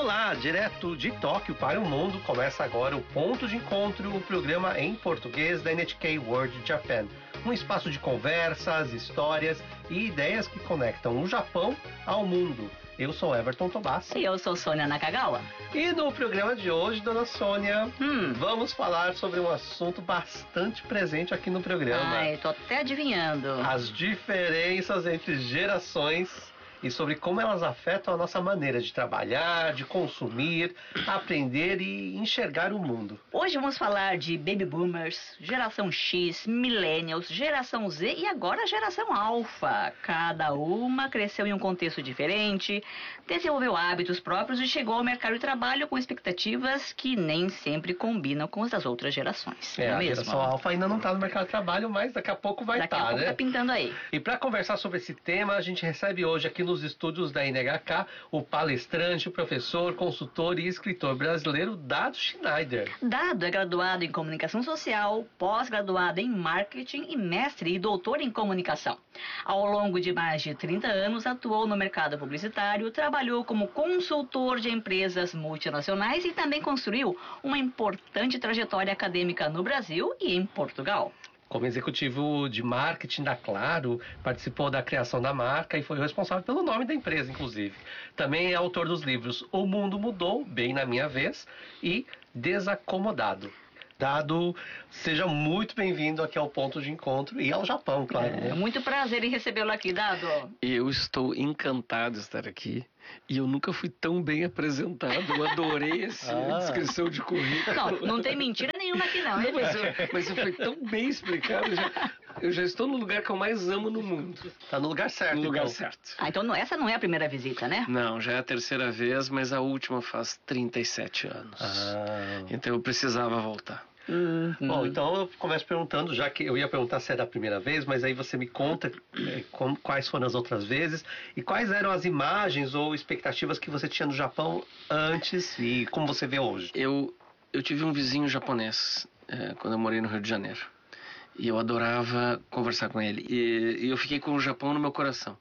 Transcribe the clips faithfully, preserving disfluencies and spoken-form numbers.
Olá, direto de Tóquio para o mundo, começa agora o Ponto de Encontro, o programa em português da N H K World Japan. Um espaço de conversas, histórias e ideias que conectam o Japão ao mundo. Eu sou Everton Tobassi. E eu sou Sônia Nakagawa. E no programa de hoje, dona Sônia, hum. vamos falar sobre um assunto bastante presente aqui no programa. Ai, tô até adivinhando. As diferenças entre gerações e sobre como elas afetam a nossa maneira de trabalhar, de consumir, aprender e enxergar o mundo. Hoje vamos falar de Baby Boomers, Geração X, Millennials, Geração Z e agora Geração Alpha. Cada uma cresceu em um contexto diferente, desenvolveu hábitos próprios e chegou ao mercado de trabalho com expectativas que nem sempre combinam com as das outras gerações. É, não é a mesmo? Geração Alpha ainda não está no mercado de trabalho, mas daqui a pouco vai estar, Daqui a pouco né? tá pintando aí. E para conversar sobre esse tema, a gente recebe hoje aqui nos estúdios da N H K o palestrante, professor, consultor e escritor brasileiro Dado Schneider. Dado é graduado em comunicação social, pós-graduado em marketing e mestre e doutor em comunicação. Ao longo de mais de trinta anos, atuou no mercado publicitário, trabalhou como consultor de empresas multinacionais e também construiu uma importante trajetória acadêmica no Brasil e em Portugal. Como executivo de marketing da Claro, participou da criação da marca e foi o responsável pelo nome da empresa, inclusive. Também é autor dos livros O Mundo Mudou, Bem na Minha Vez e Desacomodado. Dado, seja muito bem-vindo aqui ao Ponto de Encontro e ao Japão, claro. É, muito prazer em recebê-lo aqui, Dado. Eu estou encantado de estar aqui e eu nunca fui tão bem apresentado. Eu adorei essa ah. descrição de currículo. Não, não tem mentira nenhuma aqui não, hein? Mas, eu, mas eu foi tão bem explicado. Eu já, eu já estou no lugar que eu mais amo no mundo. Tá no lugar certo. No lugar então. certo. Ah, então não, essa não é a primeira visita, né? Não, já é a terceira vez, mas a última faz trinta e sete anos. Ah. Então eu precisava voltar. Uhum. Bom, então eu começo perguntando, já que eu ia perguntar se é da primeira vez, mas aí você me conta é, como, quais foram as outras vezes e quais eram as imagens ou expectativas que você tinha no Japão antes e como você vê hoje. Eu, eu tive um vizinho japonês é, quando eu morei no Rio de Janeiro e eu adorava conversar com ele e, e eu fiquei com o Japão no meu coração.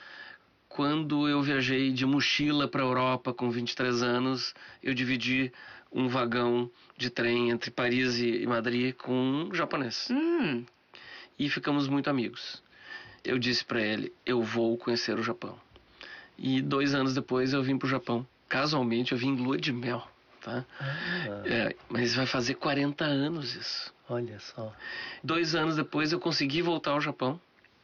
Quando eu viajei de mochila para a Europa com vinte e três anos, eu dividi um vagão de trem entre Paris e Madrid com um japonês. Hum. E ficamos muito amigos. Eu disse para ele, eu vou conhecer o Japão. E dois anos depois eu vim para o Japão. Casualmente eu vim em lua de mel. Tá? Ah. É, mas vai fazer quarenta anos isso. Olha só. Dois anos depois eu consegui voltar ao Japão.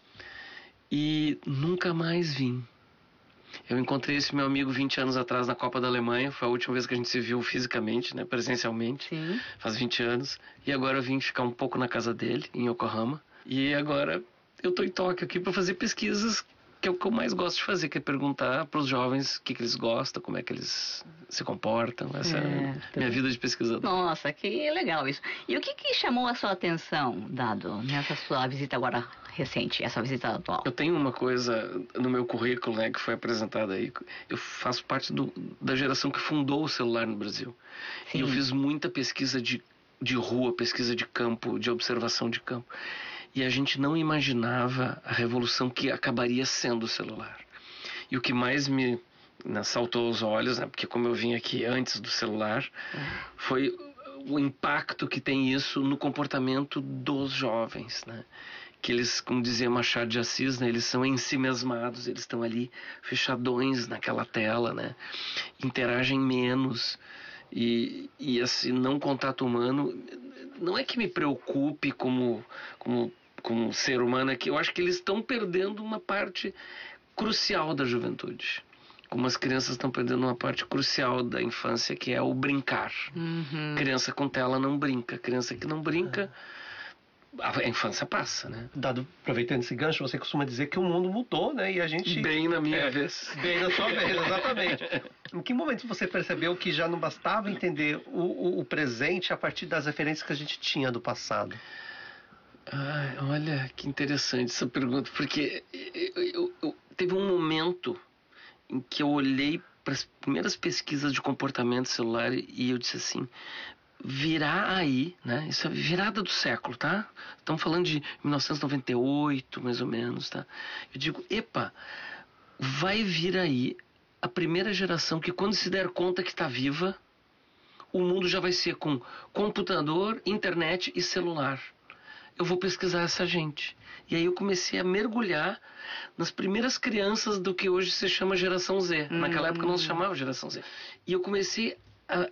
E nunca mais vim. Eu encontrei esse meu amigo vinte anos atrás na Copa da Alemanha. Foi a última vez que a gente se viu fisicamente, né, presencialmente. Sim. Faz vinte anos. E agora eu vim ficar um pouco na casa dele, em Yokohama. E agora eu tô em Tóquio aqui para fazer pesquisas, que é o que eu mais gosto de fazer, que é perguntar para os jovens o que, que eles gostam, como é que eles se comportam. Essa é, é a minha vida de pesquisador. Nossa, que legal isso. E o que, que chamou a sua atenção, Dado, nessa sua visita agora recente, essa visita atual? Eu tenho uma coisa no meu currículo, né, que foi apresentada aí. Eu faço parte do, da geração que fundou o celular no Brasil. Sim. E eu fiz muita pesquisa de, de rua, pesquisa de campo, de observação de campo. E a gente não imaginava a revolução que acabaria sendo o celular. E o que mais me né, saltou aos olhos, né, porque como eu vim aqui antes do celular, uhum. foi o impacto que tem isso no comportamento dos jovens, né? Que eles, como dizia Machado de Assis, né, eles são ensimesmados, eles estão ali fechadões naquela tela, né? Interagem menos e, e esse não contato humano não é que me preocupe como, como, como ser humano, é que eu acho que eles estão perdendo uma parte crucial da juventude. Como as crianças estão perdendo uma parte crucial da infância, que é o brincar. Uhum. Criança com tela não brinca. Criança que não brinca, a infância passa, né? Dado, aproveitando esse gancho, você costuma dizer que o mundo mudou, né? E a gente... Bem na minha é, vez. Bem na sua vez, exatamente. Em que momento você percebeu que já não bastava entender o, o, o presente a partir das referências que a gente tinha do passado? Ai, olha, que interessante essa pergunta, porque eu, eu, eu, teve um momento em que eu olhei para as primeiras pesquisas de comportamento celular e eu disse assim, virá aí, né? Isso é virada do século, tá? Estamos falando de mil novecentos e noventa e oito, mais ou menos, tá? Eu digo, epa, vai vir aí a primeira geração que, quando se der conta que está viva, o mundo já vai ser com computador, internet e celular. Eu vou pesquisar essa gente. E aí eu comecei a mergulhar nas primeiras crianças do que hoje se chama geração Z. Uhum. Naquela época não se chamava geração Z. E eu comecei a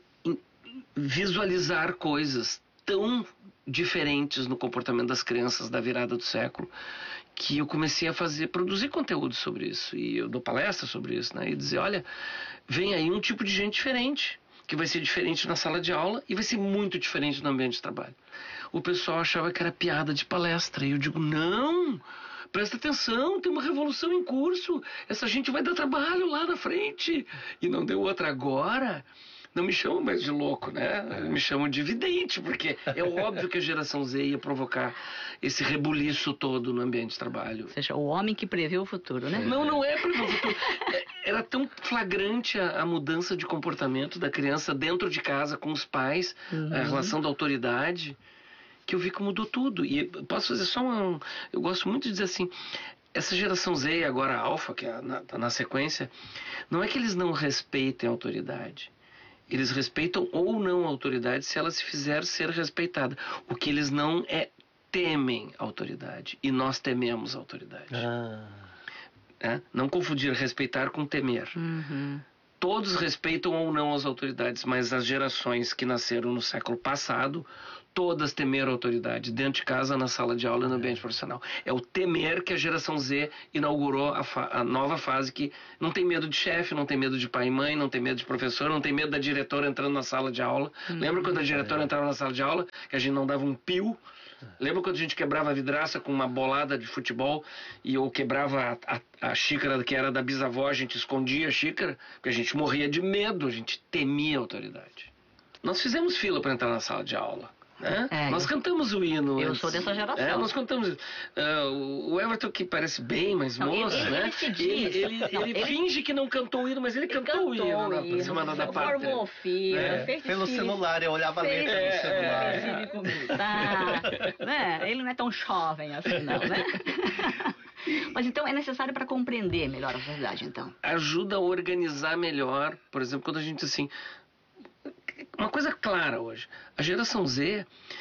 visualizar coisas tão diferentes no comportamento das crianças da virada do século, que eu comecei a fazer, produzir conteúdo sobre isso. E eu dou palestra sobre isso, né? E dizer, olha, vem aí um tipo de gente diferente, que vai ser diferente na sala de aula e vai ser muito diferente no ambiente de trabalho. O pessoal achava que era piada de palestra. E eu digo, não, presta atenção, tem uma revolução em curso. Essa gente vai dar trabalho lá na frente. E não deu outra agora. Não me chamam mais de louco, né? Me chamam de vidente, porque é óbvio que a geração Z ia provocar esse rebuliço todo no ambiente de trabalho. Ou seja, o homem que prevê o futuro, né? Não, não é prever o futuro. Era tão flagrante a, a mudança de comportamento da criança dentro de casa, com os pais, uhum. a relação da autoridade, que eu vi que mudou tudo. E posso fazer só um... Eu gosto muito de dizer assim, essa geração Z, agora a Alpha, que está na, tá na sequência, não é que eles não respeitem a autoridade. Eles respeitam ou não a autoridade se ela se fizer ser respeitada. O que eles não é temem a autoridade. E nós tememos a autoridade. Ah. É? Não confundir respeitar com temer. Uhum. Todos respeitam ou não as autoridades, mas as gerações que nasceram no século passado, todas temeram a autoridade, dentro de casa, na sala de aula e no ambiente profissional. É o temer que a geração Z inaugurou a, fa- a nova fase, que não tem medo de chefe, não tem medo de pai e mãe, não tem medo de professor, não tem medo da diretora entrando na sala de aula. Hum, Lembra quando a diretora é. entrava na sala de aula, que a gente não dava um pio? Lembra quando a gente quebrava a vidraça com uma bolada de futebol e ou quebrava a, a, a xícara que era da bisavó, a gente escondia a xícara, porque a gente morria de medo, a gente temia a autoridade. Nós fizemos fila para entrar na sala de aula. Né? É, nós cantamos o hino. Eu antes. sou dessa geração. É, nós cantamos. Uh, o Everton, que parece bem mais não, moço, ele, né? Ele, ele, ele, não, ele ele finge que não cantou o hino, mas ele, ele cantou, cantou o hino na hino, Semana da Pátria. Formou filho, é, fez pelo filho, celular, eu olhava a letra no é, celular. É, é, né? Ele não é tão jovem assim, não, né? Mas então é necessário para compreender melhor a sociedade, então. Ajuda a organizar melhor, por exemplo, quando a gente assim. Uma coisa clara hoje, a geração Z,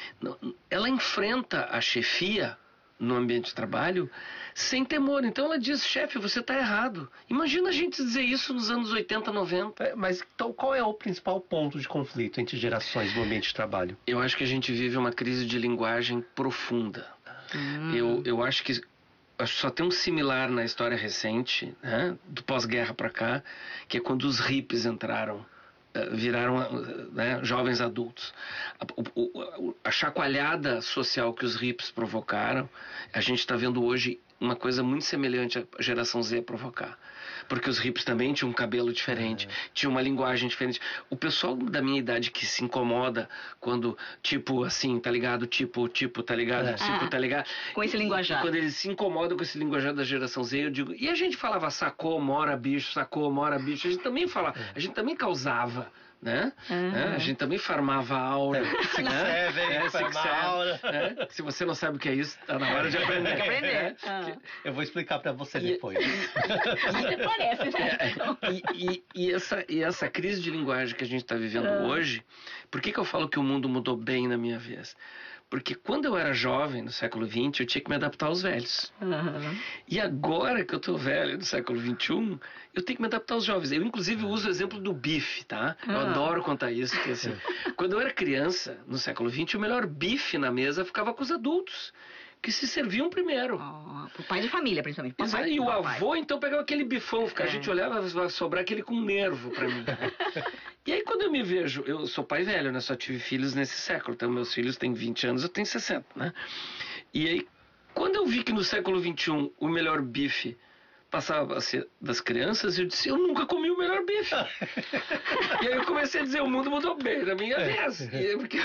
ela enfrenta a chefia no ambiente de trabalho sem temor. Então ela diz, chefe, você está errado. Imagina a gente dizer isso nos anos oitenta, noventa. É, mas então qual é o principal ponto de conflito entre gerações no ambiente de trabalho? Eu acho que a gente vive uma crise de linguagem profunda. Hum. Eu, eu acho que acho que só tem um similar na história recente, né, do pós-guerra para cá, que é quando os hippies entraram. Viraram, né, jovens adultos. A, o, a chacoalhada social que os hippies provocaram, a gente está vendo hoje uma coisa muito semelhante à geração Z provocar. Porque os hippies também tinham um cabelo diferente, é. tinham uma linguagem diferente. O pessoal da minha idade que se incomoda quando, tipo, assim, tá ligado? Tipo, tipo, tá ligado? É. Tipo, ah, tá ligado? Com esse linguajar. E quando eles se incomodam com esse linguajar da geração Z, eu digo... E a gente falava sacou, mora, bicho, sacou, mora, bicho. A gente também falava, a gente também causava. Né? Uhum. É, a gente também farmava aula. Se serve, é, farmar aula. É, se você não sabe o que é isso, tá na hora de aprender. Tem que aprender. É. Ah. Eu vou explicar para você e, depois. Até parece, né? É, e, e, e, essa, e essa crise de linguagem que a gente está vivendo uhum. hoje, por que, que eu falo que o mundo mudou bem na minha vez? Porque quando eu era jovem, no século vinte, eu tinha que me adaptar aos velhos. Uhum. E agora que eu tô velho, no século vinte e um, eu tenho que me adaptar aos jovens. Eu, inclusive, uso o exemplo do bife, tá? Eu uhum. adoro contar isso. Porque, assim, quando eu era criança, no século vinte, o melhor bife na mesa ficava com os adultos, que se serviam primeiro. Oh, o pai de família, principalmente. Papai, e o avô, pai. Então, pegava aquele bifão. É. A gente olhava, vai sobrar aquele com nervo pra mim. E aí, quando eu me vejo... Eu sou pai velho, né? Só tive filhos nesse século. Então, meus filhos têm vinte anos, eu tenho sessenta, né? E aí, quando eu vi que no século vinte e um o melhor bife passava a ser das crianças, eu disse, eu nunca comi o melhor bife. E aí eu comecei a dizer, o mundo mudou bem na minha vez. E, porque,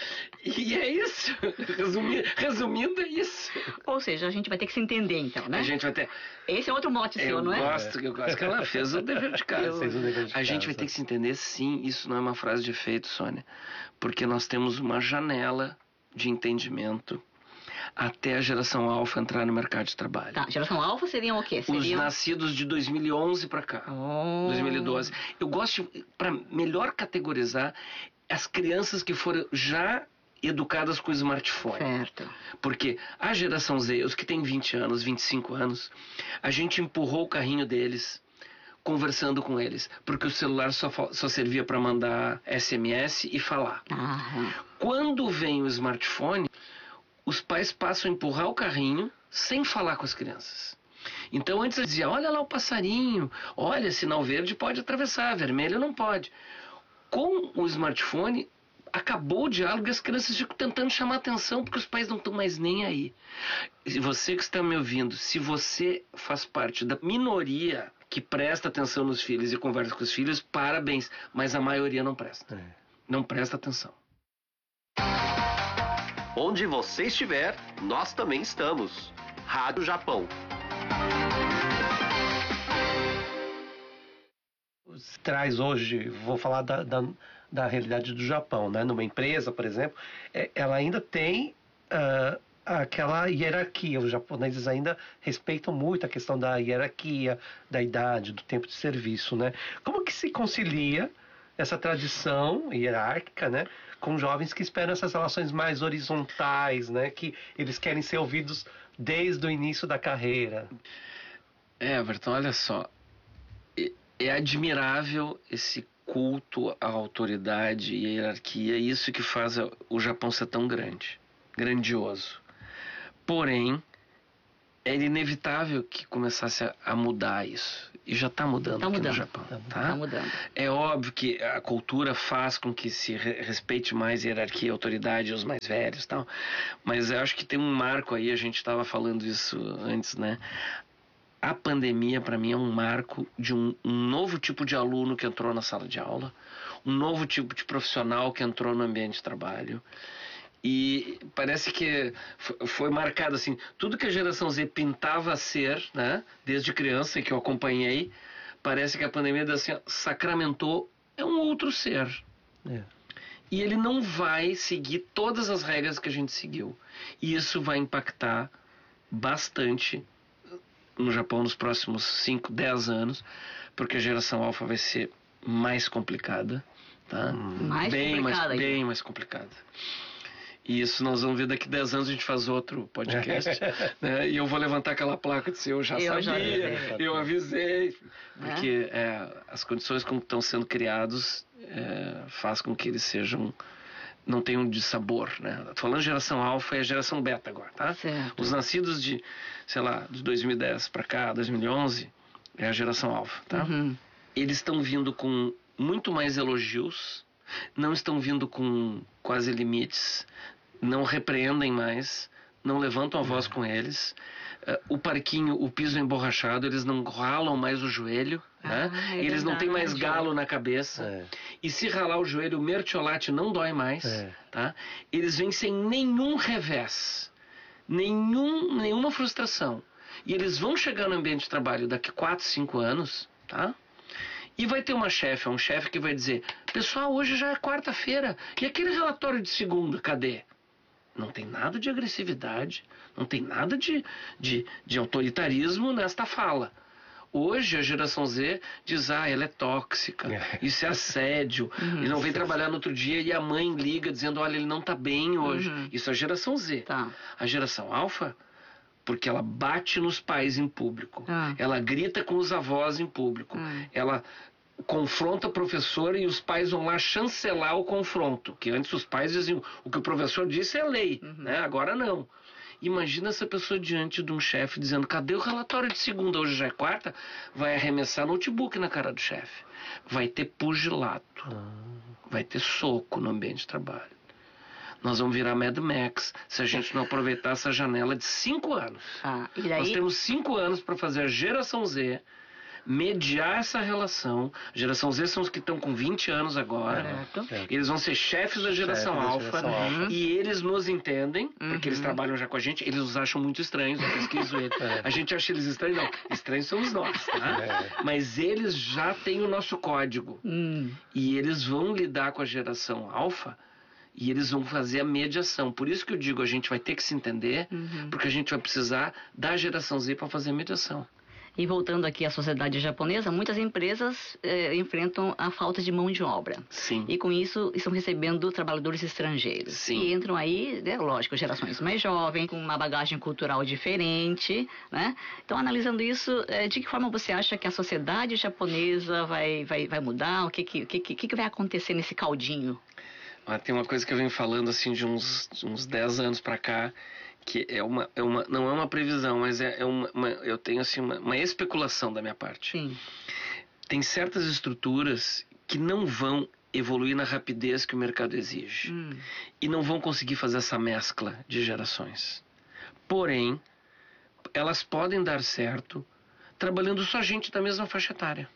e é isso. Resumindo, resumindo, é isso. Ou seja, a gente vai ter que se entender, então, né? A gente vai ter... Esse é outro mote seu, eu não é? Gosto, eu gosto que ela fez o dever de casa. Fez o dever de a casa. gente vai ter que se entender, sim, isso não é uma frase de efeito, Sônia. Porque nós temos uma janela de entendimento até a geração alfa entrar no mercado de trabalho. Tá, geração alfa seriam o quê? Seriam... Os nascidos de dois mil e onze para cá, Oh. dois mil e doze. Eu gosto, para melhor categorizar, as crianças que foram já educadas com o smartphone. Certo. Porque a geração Z, os que têm vinte anos, vinte e cinco anos, a gente empurrou o carrinho deles, conversando com eles, porque o celular só, só servia para mandar S M S e falar. Ah. Quando vem o smartphone, os pais passam a empurrar o carrinho sem falar com as crianças. Então antes eles diziam, olha lá o passarinho, olha, sinal verde pode atravessar, vermelho não pode. Com o smartphone, acabou o diálogo e as crianças ficam tentando chamar atenção porque os pais não estão mais nem aí. E você que está me ouvindo, se você faz parte da minoria que presta atenção nos filhos e conversa com os filhos, parabéns, mas a maioria não presta. É. Não presta atenção. Onde você estiver, nós também estamos. Rádio Japão. Traz hoje, vou falar da, da, da realidade do Japão, né? Numa empresa, por exemplo, é, ela ainda tem uh, aquela hierarquia. Os japoneses ainda respeitam muito a questão da hierarquia, da idade, do tempo de serviço, né? Como que se concilia essa tradição hierárquica, né, com jovens que esperam essas relações mais horizontais, né, que eles querem ser ouvidos desde o início da carreira? É, Everton, olha só, é, é admirável esse culto à autoridade e à hierarquia, isso que faz o Japão ser tão grande, grandioso. Porém, é inevitável que começasse a, a mudar isso. E já está mudando tá aqui mudando. no Japão. Tá? Tá mudando. É óbvio que a cultura faz com que se re respeite mais a hierarquia e a autoridade os mais velhos e tal. Mas eu acho que tem um marco aí, a gente estava falando isso antes, né? A pandemia, para mim, é um marco de um, um novo tipo de aluno que entrou na sala de aula, um novo tipo de profissional que entrou no ambiente de trabalho. E parece que foi marcado assim, tudo que a geração Z pintava a ser, né, desde criança, que eu acompanhei, parece que a pandemia assim, sacramentou, é um outro ser. É. E ele não vai seguir todas as regras que a gente seguiu. E isso vai impactar bastante no Japão nos próximos cinco, dez anos, porque a geração alfa vai ser mais complicada. Tá? Mais bem complicada. Mais, bem mais complicada. E isso nós vamos ver daqui a dez anos, a gente faz outro podcast. Né? E eu vou levantar aquela placa de dizer, eu já eu sabia, já eu avisei. Porque é? É, as condições como estão sendo criados é, faz com que eles sejam, não tenham de sabor. Né? Tô falando geração alfa e a geração beta agora, tá? Certo. Os nascidos de, sei lá, de dois mil e dez para cá, dois mil e onze, é a geração alfa, tá? Uhum. Eles estão vindo com muito mais elogios, não estão vindo com quase limites, não repreendem mais, não levantam a voz com eles. Uh, o parquinho, o piso emborrachado, eles não ralam mais o joelho, ah, né? É eles não têm mais galo na cabeça. É. E se ralar o joelho, o mertiolate não dói mais. É. Tá? Eles vêm sem nenhum revés, nenhum, nenhuma frustração. E eles vão chegar no ambiente de trabalho daqui quatro, cinco anos, tá? E vai ter uma chefe, um chefe que vai dizer, pessoal, hoje já é quarta-feira, e aquele relatório de segunda, cadê? Não tem nada de agressividade, não tem nada de, de, de autoritarismo nesta fala. Hoje a geração Z diz, ah, ela é tóxica, isso é assédio, uhum, e não vem trabalhar no outro dia e a mãe liga dizendo, olha, ele não está bem hoje. Uhum. Isso é a geração Z. Tá. A geração alfa, porque ela bate nos pais em público, ah. ela grita com os avós em público, ah. ela confronta o professor e os pais vão lá chancelar o confronto, que antes os pais diziam, o que o professor disse é lei, uhum. né? Agora não. Imagina essa pessoa diante de um chefe dizendo, cadê o relatório de segunda, hoje já é quarta? Vai arremessar notebook na cara do chefe. Vai ter pugilato, ah. vai ter soco no ambiente de trabalho. Nós vamos virar Mad Max se a gente não aproveitar essa janela de cinco anos. Ah, e daí? Nós temos cinco anos para fazer a geração Z mediar essa relação. A geração Z são os que estão com vinte anos agora. Certo. Eles vão ser chefes da geração Chefe alfa. Da geração uhum. E eles nos entendem, uhum. porque eles trabalham já com a gente. Eles nos acham muito estranhos. Eu pesquiso eles. É. A gente acha eles estranhos. Não, estranhos somos nós. Tá? É. Mas eles já têm o nosso código. Uhum. E eles vão lidar com a geração alfa. E eles vão fazer a mediação. Por isso que eu digo, a gente vai ter que se entender, Uhum. porque a gente vai precisar da geração Z para fazer a mediação. E voltando aqui à sociedade japonesa, muitas empresas eh, enfrentam a falta de mão de obra. Sim. E com isso estão recebendo trabalhadores estrangeiros. Sim. E entram aí, né, lógico, gerações mais jovens, com uma bagagem cultural diferente, né? Então, analisando isso, eh, de que forma você acha que a sociedade japonesa vai, vai, vai mudar? O que, que, que, que vai acontecer nesse caldinho? Ah, tem uma coisa que eu venho falando assim de uns, de uns dez anos para cá, que é uma, é uma, não é uma previsão, mas é, é uma, uma, eu tenho assim uma, uma especulação da minha parte. Sim. Tem certas estruturas que não vão evoluir na rapidez que o mercado exige. Hum. E não vão conseguir fazer essa mescla de gerações. Porém, elas podem dar certo trabalhando só gente da mesma faixa etária.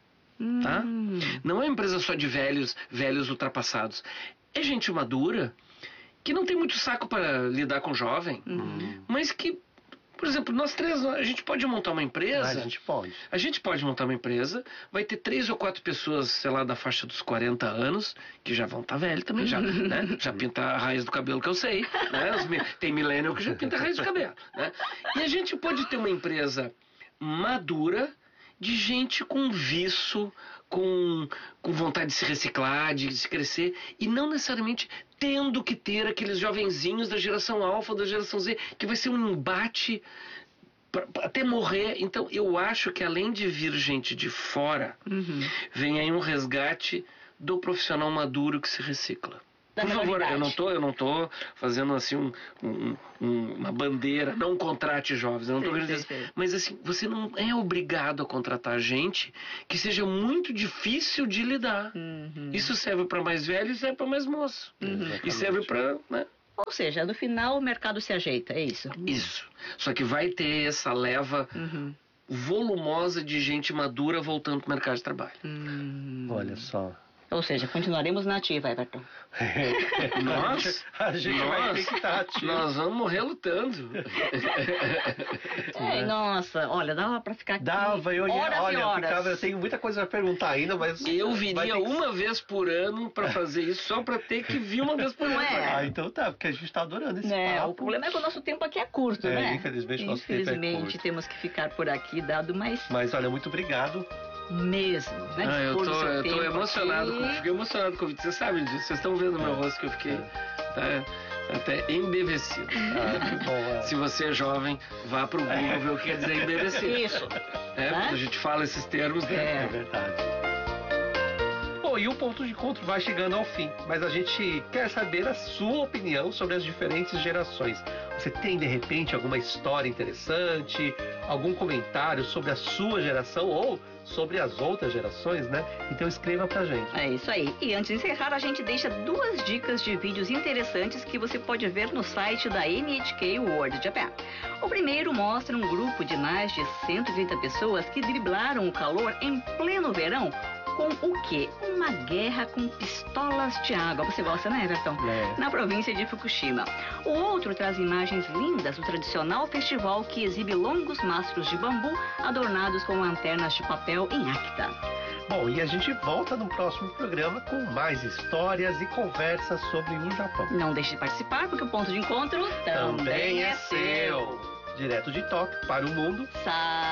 Tá? Hum. Não é uma empresa só de velhos, velhos ultrapassados. É gente madura que não tem muito saco para lidar com jovem, Uhum. mas que, por exemplo, nós três, a gente pode montar uma empresa. A gente pode. A gente pode montar uma empresa, vai ter três ou quatro pessoas, sei lá, da faixa dos quarenta anos, que já vão estar tá velhos também, já, né? Já pinta a raiz do cabelo, que eu sei, né? Os, tem millennial que já pinta a raiz do cabelo, né? E a gente pode ter uma empresa madura, de gente com viço, com, com vontade de se reciclar, de se crescer, e não necessariamente tendo que ter aqueles jovenzinhos da geração alfa, da geração Z, que vai ser um embate pra, pra até morrer. Então, eu acho que além de vir gente de fora, Uhum. vem aí um resgate do profissional maduro que se recicla. Da Por favor, maioridade. eu não tô, eu não tô fazendo assim um, um- um- uma bandeira, não contrate jovens, eu não tô Sim, querendo sim, dizer, sim. mas assim, você não é obrigado a contratar gente que seja muito difícil de lidar. Uhum. Isso serve para mais velho e serve para mais moço. E serve para, né? Ou seja, no final o mercado se ajeita, é isso? Isso. Só que vai ter essa leva Uhum. volumosa de gente madura voltando pro mercado de trabalho. Hum. Olha só. Ou seja, continuaremos na ativa, Everton. Nós, A gente vai ter nós, que estar ativo. nós vamos morrer lutando. É, nossa, olha, dava pra ficar aqui Dava, eu ia, horas olha, e eu, horas. ficava, eu tenho muita coisa pra perguntar ainda, mas... Eu vai viria ter que- uma vez por ano pra fazer isso, só pra ter que vir uma vez por Não ano. é? Ah, então tá, porque a gente tá adorando esse Né, papo. o problema é que o nosso tempo aqui é curto, É, né? infelizmente, nosso tempo é Infelizmente, curto. temos que ficar por aqui, dado mais Mas olha, muito obrigado. mesmo, né? Ah, eu Dispor tô, do seu eu tô tempo emocionado, aqui. com, fiquei emocionado com o convite. Vocês sabem disso, vocês estão vendo no meu rosto que eu fiquei tá, até embevecido. Ah, que bom. é. Se você é jovem, vá pro Google ver o que quer dizer embevecido. Isso. É, Né? quando a gente fala esses termos, né? É verdade. Bom, e o ponto de encontro vai chegando ao fim, mas a gente quer saber a sua opinião sobre as diferentes gerações. Você tem, de repente, alguma história interessante, algum comentário sobre a sua geração ou sobre as outras gerações, né? Então escreva pra gente. É isso aí. E antes de encerrar, a gente deixa duas dicas de vídeos interessantes que você pode ver no site da N H K World Japan. O primeiro mostra um grupo de mais de cento e trinta pessoas que driblaram o calor em pleno verão com o quê? Uma guerra com pistolas de água. Você gosta, né, Everton? É. Na província de Fukushima. O outro traz imagens lindas do tradicional festival que exibe longos mastros de bambu adornados com lanternas de papel em Akita. Bom, e a gente volta no próximo programa com mais histórias e conversas sobre o Japão. Não deixe de participar, porque o ponto de encontro também, é seu. Direto de Tóquio para o mundo. Sa